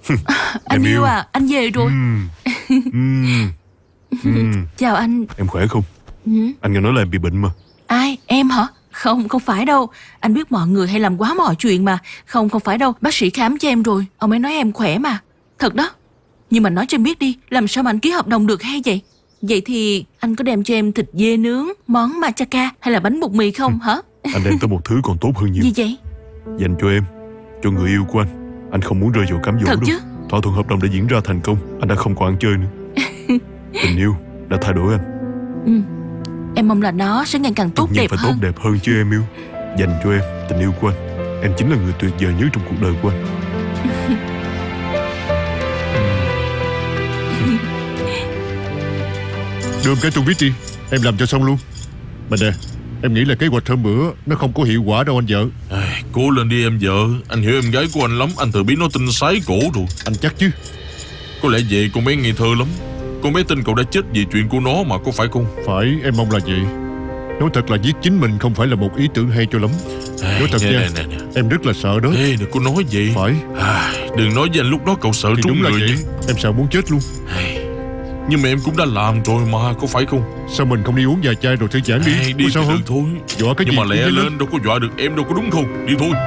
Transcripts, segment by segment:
Anh yêu à, anh về rồi. Chào anh. Em khỏe không? Anh nghe nói là em bị bệnh mà. Ai, em hả? Không, không phải đâu. Anh biết mọi người hay làm quá mọi chuyện mà. Không phải đâu. Bác sĩ khám cho em rồi, ông ấy nói em khỏe mà. Thật đó. Nhưng mà nói cho em biết đi, làm sao mà anh ký hợp đồng được hay vậy? Vậy thì anh có đem cho em thịt dê nướng, món machaca hay là bánh bột mì không hả? Anh đem tới một thứ còn tốt hơn nhiều. Gì vậy? Dành cho em, cho người yêu của anh. Anh không muốn rơi vào cám dỗ Thật đâu. chứ? Thỏa thuận hợp đồng đã diễn ra thành công. Anh đã không còn ăn chơi nữa. Tình yêu đã thay đổi anh. Em mong là nó sẽ ngày càng tốt Tất nhiên đẹp phải hơn. tốt đẹp hơn chứ em yêu. Dành cho em, tình yêu của anh. Em chính là người tuyệt vời nhất trong cuộc đời của anh. Đưa cái tô vít đi, em làm cho xong luôn. Mà nè, em nghĩ là kế hoạch hôm bữa nó không có hiệu quả đâu anh vợ. Cố lên đi em vợ. Anh hiểu em gái của anh lắm. Anh tự biết nó tin sái cổ rồi. Anh chắc chứ? Có lẽ vậy con bé ngây thơ lắm. Con bé tin cậu đã chết vì chuyện của nó mà, có phải không? Phải, em mong là vậy. Nói thật là giết chính mình không phải là một ý tưởng hay cho lắm. Nói thật nha, em rất là sợ đó. Đừng có nói vậy. Phải. Đừng nói với anh lúc đó cậu sợ thì trúng đúng là người vậy. nhé. Em sợ muốn chết luôn. Nhưng mà em cũng đã làm rồi mà, có phải không? Sao mình không đi uống vài chai rồi thư giãn đi? Đi sao thì không? được thôi. Dọa cái Nhưng gì mà lẹ cũng lên, đâu có dọa được em đâu, có đúng không? Đi thôi.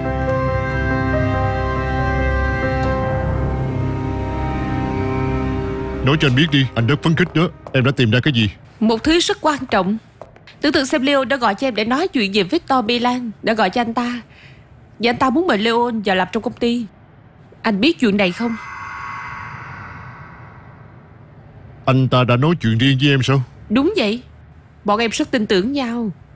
Nói cho anh biết đi, anh rất phấn khích đó. Em đã tìm ra cái gì? Một thứ rất quan trọng. Tưởng tượng xem Leo đã gọi cho em để nói chuyện về Victor Milan. Đã gọi cho anh ta. Và anh ta muốn mời Leon vào làm trong công ty. Anh biết chuyện này không? Anh ta đã nói chuyện riêng với em sao? Đúng vậy. Bọn em rất tin tưởng nhau.